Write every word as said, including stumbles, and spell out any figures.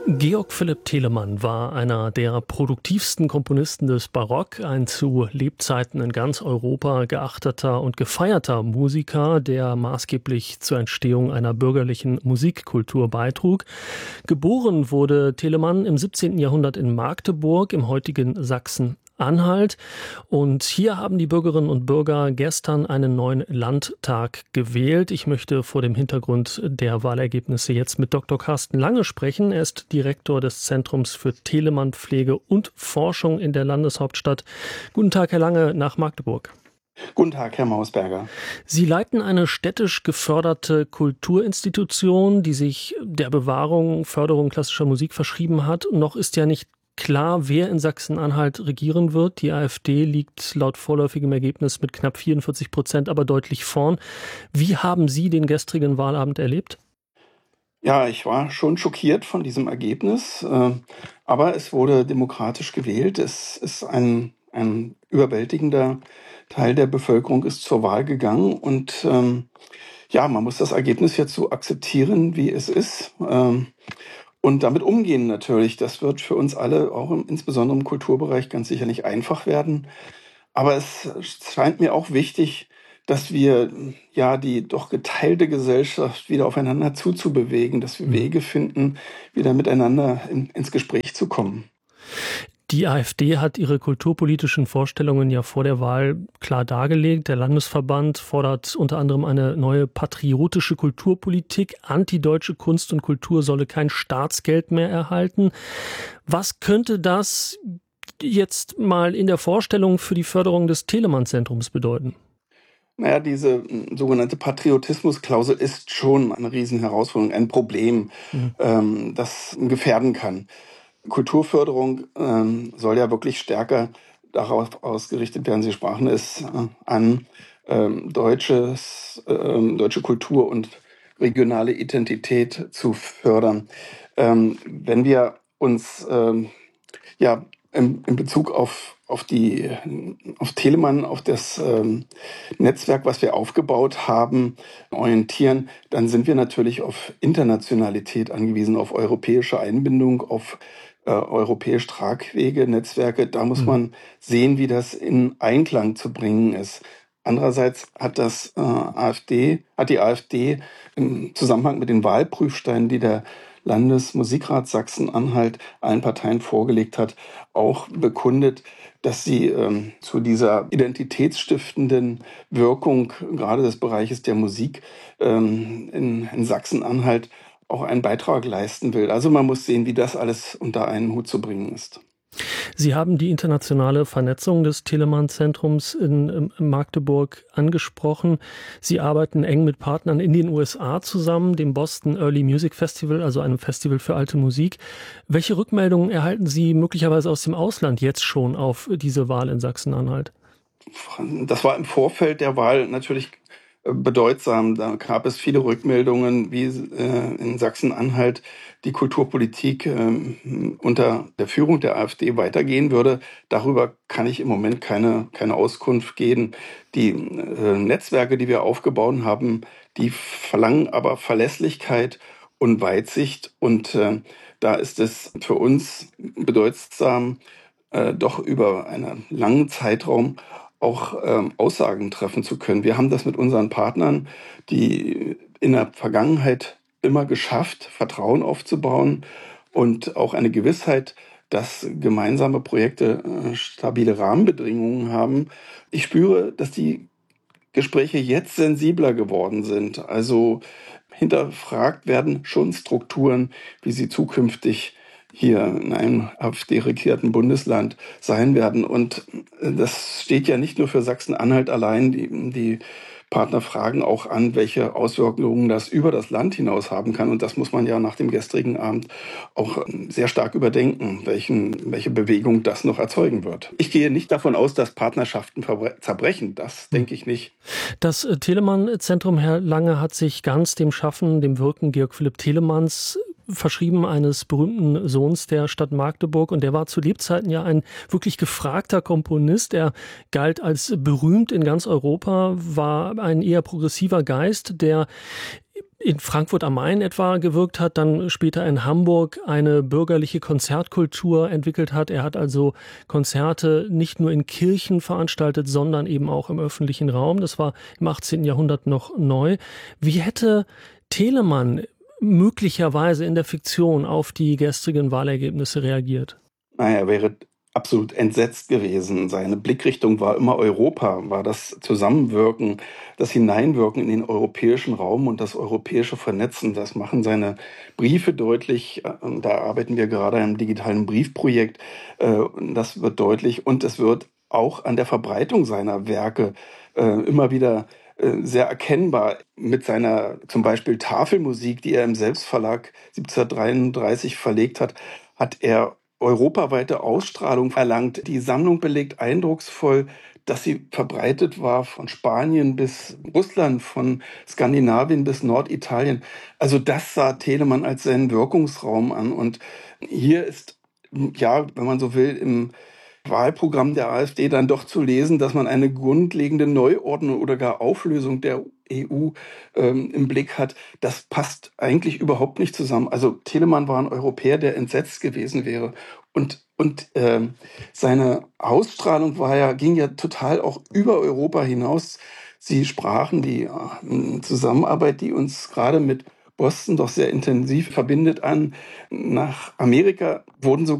Georg Philipp Telemann war einer der produktivsten Komponisten des Barock, ein zu Lebzeiten in ganz Europa geachteter und gefeierter Musiker, der maßgeblich zur Entstehung einer bürgerlichen Musikkultur beitrug. Geboren wurde Telemann im siebzehnten Jahrhundert in Magdeburg im heutigen Sachsen-Anhalt. Und hier haben die Bürgerinnen und Bürger gestern einen neuen Landtag gewählt. Ich möchte vor dem Hintergrund der Wahlergebnisse jetzt mit Doktor Carsten Lange sprechen. Er ist Direktor des Zentrums für Telemann-Pflege und Forschung in der Landeshauptstadt. Guten Tag, Herr Lange, nach Magdeburg. Guten Tag, Herr Mausberger. Sie leiten eine städtisch geförderte Kulturinstitution, die sich der Bewahrung, Förderung klassischer Musik verschrieben hat. Noch ist ja nicht klar, wer in Sachsen-Anhalt regieren wird. Die AfD liegt laut vorläufigem Ergebnis mit knapp vierundvierzig Prozent aber deutlich vorn. Wie haben Sie den gestrigen Wahlabend erlebt? Ja, ich war schon schockiert von diesem Ergebnis, aber es wurde demokratisch gewählt. Es ist ein, ein überwältigender Teil der Bevölkerung ist zur Wahl gegangen und ähm, ja, man muss das Ergebnis jetzt so akzeptieren, wie es ist. Ähm, Und damit umgehen natürlich, das wird für uns alle, auch im, insbesondere im Kulturbereich, ganz sicher nicht einfach werden. Aber es scheint mir auch wichtig, dass wir ja die doch geteilte Gesellschaft wieder aufeinander zuzubewegen, dass wir Wege finden, wieder miteinander in, ins Gespräch zu kommen. Die AfD hat ihre kulturpolitischen Vorstellungen ja vor der Wahl klar dargelegt. Der Landesverband fordert unter anderem eine neue patriotische Kulturpolitik. Antideutsche Kunst und Kultur solle kein Staatsgeld mehr erhalten. Was könnte das jetzt mal in der Vorstellung für die Förderung des Telemann-Zentrums bedeuten? Naja, diese sogenannte Patriotismusklausel ist schon eine Riesenherausforderung, ein Problem, mhm. ähm, das gefährden kann. Kulturförderung ähm, soll ja wirklich stärker darauf ausgerichtet werden, Sie sprachen es äh, an, ähm, deutsches, ähm, deutsche Kultur und regionale Identität zu fördern. Ähm, wenn wir uns ähm, ja in, in Bezug auf, auf, die, auf Telemann, auf das ähm, Netzwerk, was wir aufgebaut haben, orientieren, dann sind wir natürlich auf Internationalität angewiesen, auf europäische Einbindung, auf Äh, europäisch Tragwege, Netzwerke, da muss man sehen, wie das in Einklang zu bringen ist. Andererseits hat das äh, AfD, hat die AfD im Zusammenhang mit den Wahlprüfsteinen, die der Landesmusikrat Sachsen-Anhalt allen Parteien vorgelegt hat, auch bekundet, dass sie ähm, zu dieser identitätsstiftenden Wirkung gerade des Bereiches der Musik ähm, in, in Sachsen-Anhalt auch einen Beitrag leisten will. Also man muss sehen, wie das alles unter einen Hut zu bringen ist. Sie haben die internationale Vernetzung des Telemann-Zentrums in, in Magdeburg angesprochen. Sie arbeiten eng mit Partnern in den U S A zusammen, dem Boston Early Music Festival, also einem Festival für alte Musik. Welche Rückmeldungen erhalten Sie möglicherweise aus dem Ausland jetzt schon auf diese Wahl in Sachsen-Anhalt? Das war im Vorfeld der Wahl natürlich bedeutsam. Da gab es viele Rückmeldungen, wie äh, in Sachsen-Anhalt die Kulturpolitik äh, unter der Führung der AfD weitergehen würde. Darüber kann ich im Moment keine, keine Auskunft geben. Die äh, Netzwerke, die wir aufgebaut haben, die verlangen aber Verlässlichkeit und Weitsicht. Und äh, da ist es für uns bedeutsam, äh, doch über einen langen Zeitraum auch ähm, Aussagen treffen zu können. Wir haben das mit unseren Partnern, die in der Vergangenheit immer geschafft, Vertrauen aufzubauen und auch eine Gewissheit, dass gemeinsame Projekte äh, stabile Rahmenbedingungen haben. Ich spüre, dass die Gespräche jetzt sensibler geworden sind. Also hinterfragt werden schon Strukturen, wie sie zukünftig hier in einem AfD-regierten Bundesland sein werden. Und das steht ja nicht nur für Sachsen-Anhalt allein. Die, die Partner fragen auch an, welche Auswirkungen das über das Land hinaus haben kann. Und das muss man ja nach dem gestrigen Abend auch sehr stark überdenken, welchen, welche Bewegung das noch erzeugen wird. Ich gehe nicht davon aus, dass Partnerschaften zerbrechen. Das denke ich nicht. Das Telemann-Zentrum, Herr Lange, hat sich ganz dem Schaffen, dem Wirken Georg Philipp Telemanns verschrieben, eines berühmten Sohns der Stadt Magdeburg. Und der war zu Lebzeiten ja ein wirklich gefragter Komponist. Er galt als berühmt in ganz Europa, war ein eher progressiver Geist, der in Frankfurt am Main etwa gewirkt hat, dann später in Hamburg eine bürgerliche Konzertkultur entwickelt hat. Er hat also Konzerte nicht nur in Kirchen veranstaltet, sondern eben auch im öffentlichen Raum. Das war im achtzehnten Jahrhundert noch neu. Wie hätte Telemann möglicherweise in der Fiktion auf die gestrigen Wahlergebnisse reagiert? Naja, er wäre absolut entsetzt gewesen. Seine Blickrichtung war immer Europa, war das Zusammenwirken, das Hineinwirken in den europäischen Raum und das europäische Vernetzen. Das machen seine Briefe deutlich. Da arbeiten wir gerade an einem digitalen Briefprojekt. Das wird deutlich und es wird auch an der Verbreitung seiner Werke immer wieder sehr erkennbar. Mit seiner zum Beispiel Tafelmusik, die er im Selbstverlag siebzehnhundertdreiunddreißig verlegt hat, hat er europaweite Ausstrahlung erlangt. Die Sammlung belegt eindrucksvoll, dass sie verbreitet war von Spanien bis Russland, von Skandinavien bis Norditalien. Also das sah Telemann als seinen Wirkungsraum an. Und hier ist, ja, wenn man so will, im Wahlprogramm der AfD dann doch zu lesen, dass man eine grundlegende Neuordnung oder gar Auflösung der E U ähm, im Blick hat. Das passt eigentlich überhaupt nicht zusammen. Also Telemann war ein Europäer, der entsetzt gewesen wäre. Und, und ähm, seine Ausstrahlung war ja, ging ja total auch über Europa hinaus. Sie sprachen die äh, Zusammenarbeit, die uns gerade mit Boston doch sehr intensiv verbindet, an. Nach Amerika wurden so